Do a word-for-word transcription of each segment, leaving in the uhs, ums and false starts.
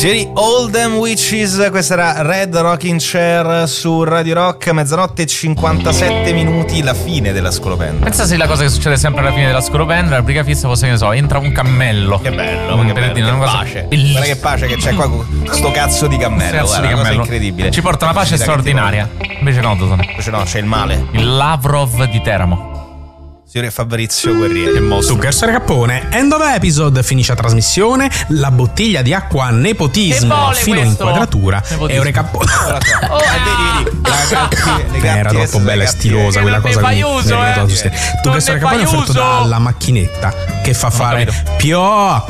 Signori, All Them Witches, questa era Red Rocking Chair su Radio Rock, mezzanotte e cinquantasette minuti, la fine della Scolopendra. Pensa se la cosa che succede sempre alla fine della Scolopendra, la rubrica fissa fosse, che ne so, entra un cammello. Che bello, Mm, che per bello, dire che una cosa pace. bellissima. Guarda che pace che c'è qua con sto cazzo di cammello, Cazzo guarda, di una cosa cammello. incredibile. Ci porta una pace straordinaria. Invece no, Dotone. Invece no, c'è il male. Il Lavrov di Teramo. Signore Fabrizio Guerrieri. Su Gerso Cappone, end of episode, finisce la trasmissione, la bottiglia di acqua nepotismo, fino inquadratura, Eureka Cappone. Oh, vedi, vedi, Era troppo bella e stilosa quella cosa. fai uso, eh. Tu Gerso Cappone è offerto dalla macchinetta che fa fare Pio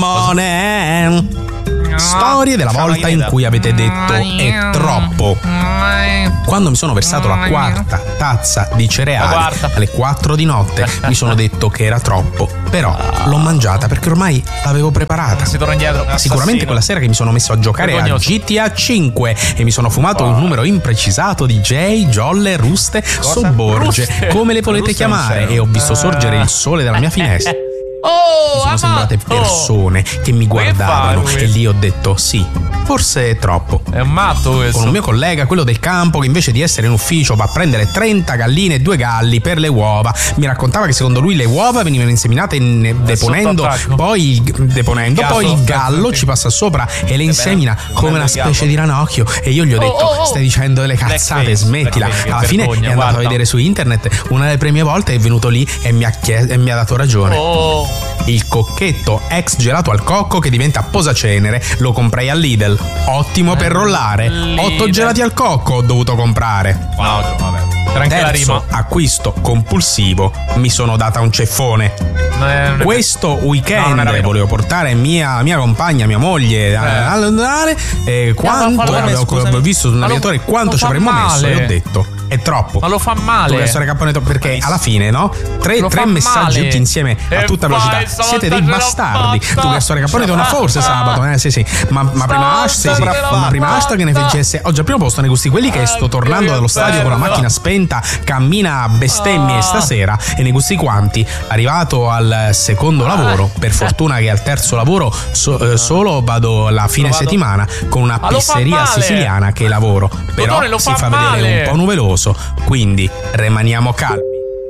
Mone. Storie della volta in cui avete detto è troppo. Quando mi sono versato la quarta tazza di cereali alle quattro di notte mi sono detto che era troppo, però l'ho mangiata perché ormai l'avevo preparata. Si torna indietro. Sicuramente quella sera che mi sono messo a giocare a G T A cinque e mi sono fumato un numero imprecisato di J, Jolle, Ruste, Sobborge, Ruste. come le volete Ruste chiamare, e ho visto sorgere il sole dalla mia finestra. Oh, Mi sono sembrate persone che mi guardavano e lì ho detto sì, forse è troppo. È un matto questo. Con un mio collega, quello del campo, che invece di essere in ufficio va a prendere trenta galline e due galli per le uova, mi raccontava che secondo lui le uova venivano inseminate in, deponendo poi il, deponendo poi il gallo ci passa sopra e le insemina come una specie di ranocchio, e io gli ho detto stai dicendo delle cazzate, smettila. Alla fine è andato a vedere su internet, una delle prime volte è venuto lì e mi ha, chies- e mi ha dato ragione. Oh. Il cocchetto ex gelato al cocco che diventa posacenere lo comprai al Lidl, ottimo per rollare. Otto gelati al cocco ho dovuto comprare. Wow, vabbè. C'era anche la Terzo rima. acquisto compulsivo, mi sono data un ceffone. Non è- non è- Questo No, weekend non era vero. volevo portare mia, mia compagna, mia moglie a- ad andare, e quanto fallo- avevo scusami. visto sul Ma lo- navigatore quanto lo ci fa avremmo messo, male. e ho detto è troppo. Ma lo fa Tu male. che essere Capponetto, perché alla fine, no? Tre, Lo tre fa messaggi male. tutti insieme a E tutta vai, velocità. stavolta Siete dei ce l'ho bastardi. fatta. Tu che essere Capponetto una forse sabato, eh? Sì, sì. Ma, ma prima hashtag, sì, sì. Ma prima hashtag ne facesse. Oggi al primo posto nei gusti quelli che sto tornando dallo stadio con la macchina spenta, cammina a bestemmie stasera, e nei gusti quanti, arrivato al secondo lavoro, per fortuna che al terzo lavoro so- eh, solo vado la fine settimana con una Ma lo fa pizzeria male. siciliana che lavoro, però Dotore, lo si fa fa male. vedere un po' nuvoloso, quindi rimaniamo calmi.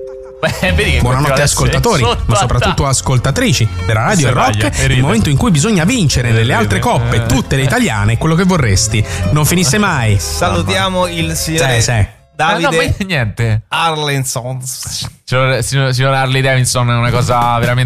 Beh, vedi che Buonanotte continua ad ascoltatori, essere ma soprattutto ascoltatrici della Radio Se Rock. raglia, e Il ride. momento in cui bisogna vincere nelle altre coppe, tutte le italiane, quello che vorresti. Non finisse mai. Salutiamo il signore Sì, sì. Davide Eh, no, ma niente. Arlenson. Signor, signor, signor Harley Davidson è una cosa veramente